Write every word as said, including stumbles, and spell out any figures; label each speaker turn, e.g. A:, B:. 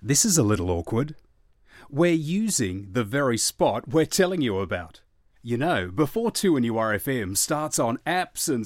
A: This is a little awkward. We're using the very spot we're telling you about. You know, before two N U R F M starts on apps and